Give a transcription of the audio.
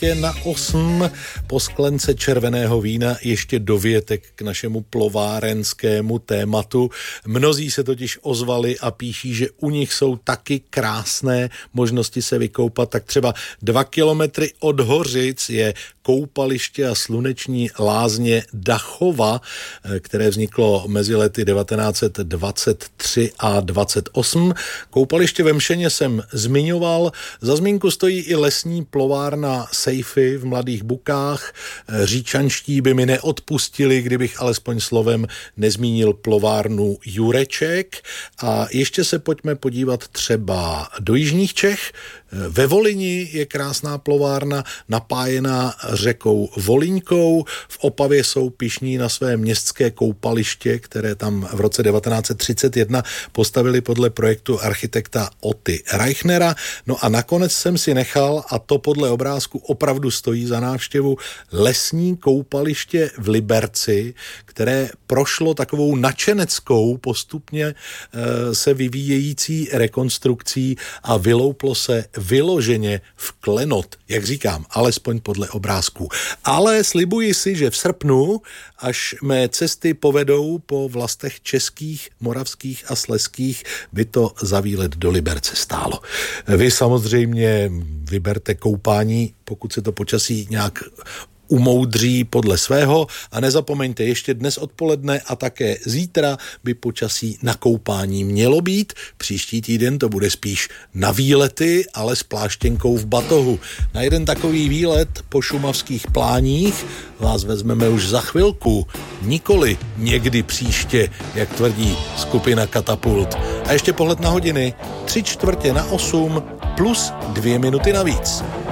3/4 po sklence červeného vína ještě dovětek k našemu plovárenskému tématu. Mnozí se totiž ozvali a píší, že u nich jsou taky krásné možnosti se vykoupat. Tak třeba 2 kilometry od Hořic je koupaliště a sluneční lázně Dachova, které vzniklo mezi lety 1923 a 28. Koupaliště ve Mšeně jsem zmiňoval. Za zmínku stojí i lesní plovárna Sejfy v Mladých Bukách. Říčanští by mi neodpustili, kdybych alespoň slovem nezmínil plovárnu Jureček. A ještě se pojďme podívat třeba do jižních Čech. Ve Volyni je krásná plovárna napájená řekou Volyňkou. V Opavě jsou pyšní na své městské koupaliště, které tam v roce 1931 postavili podle projektu architekta Oty Reichnera. No a nakonec jsem si nechal, a to podle obrázku opravdu stojí za návštěvu, lesní koupaliště v Liberci, které prošlo takovou nadšeneckou postupně se vyvíjející rekonstrukcí a vylouplo se vyloženě v klenot, jak říkám, alespoň podle obrázků. Ale slibuji si, že v srpnu, až mé cesty povedou po vlastech českých, moravských a slezských, by to za výlet do Liberce stálo. Vy samozřejmě vyberte koupání, pokud se to počasí nějak umoudří podle svého, a nezapomeňte, ještě dnes odpoledne a také zítra by počasí na koupání mělo být. Příští týden to bude spíš na výlety, ale s pláštěnkou v batohu. Na jeden takový výlet po šumavských pláních vás vezmeme už za chvilku, nikoli někdy příště, jak tvrdí skupina Katapult. A ještě pohled na hodiny, 7:45 plus 2 minuty navíc.